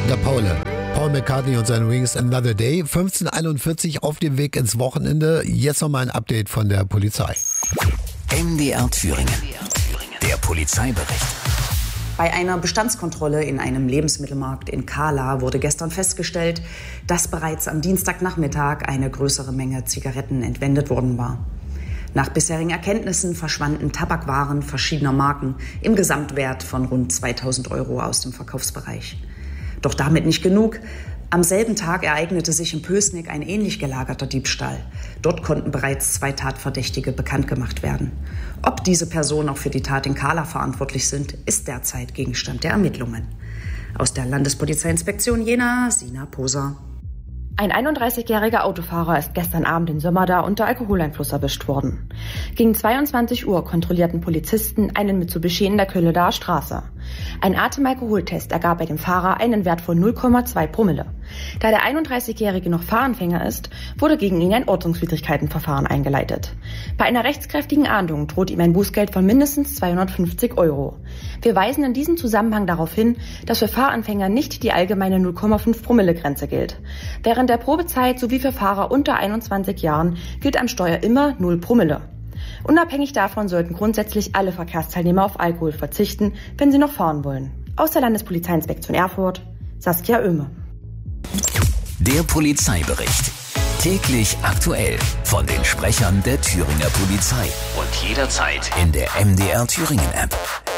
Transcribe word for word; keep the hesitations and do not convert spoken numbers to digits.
Der Paul. Paul McCartney und seine Wings Another Day. fünfzehn Uhr einundvierzig auf dem Weg ins Wochenende. Jetzt nochmal ein Update von der Polizei. M D R Thüringen. Der Polizeibericht. Bei einer Bestandskontrolle in einem Lebensmittelmarkt in Kahla wurde gestern festgestellt, dass bereits am Dienstagnachmittag eine größere Menge Zigaretten entwendet worden war. Nach bisherigen Erkenntnissen verschwanden Tabakwaren verschiedener Marken im Gesamtwert von rund zweitausend Euro aus dem Verkaufsbereich. Doch damit nicht genug. Am selben Tag ereignete sich in Pößnig ein ähnlich gelagerter Diebstahl. Dort konnten bereits zwei Tatverdächtige bekannt gemacht werden. Ob diese Personen auch für die Tat in Kahla verantwortlich sind, ist derzeit Gegenstand der Ermittlungen. Aus der Landespolizeiinspektion Jena, Sina Poser. Ein einunddreißigjähriger Autofahrer ist gestern Abend in Sömmerda unter Alkoholeinfluss erwischt worden. Gegen zweiundzwanzig Uhr kontrollierten Polizisten einen Mitsubishi in der Köhledaer Straße. Ein Atemalkoholtest ergab bei dem Fahrer einen Wert von null Komma zwei Promille. Da der einunddreißigjährige noch Fahranfänger ist, wurde gegen ihn ein Ordnungswidrigkeitenverfahren eingeleitet. Bei einer rechtskräftigen Ahndung droht ihm ein Bußgeld von mindestens zweihundertfünfzig Euro. Wir weisen in diesem Zusammenhang darauf hin, dass für Fahranfänger nicht die allgemeine null Komma fünf Promille Grenze gilt. Während der Probezeit sowie für Fahrer unter einundzwanzig Jahren gilt am Steuer immer null Promille. Unabhängig davon sollten grundsätzlich alle Verkehrsteilnehmer auf Alkohol verzichten, wenn sie noch fahren wollen. Aus der Landespolizeiinspektion Erfurt, Saskia Oehme. Der Polizeibericht. Täglich aktuell von den Sprechern der Thüringer Polizei. Und jederzeit in der M D R Thüringen App.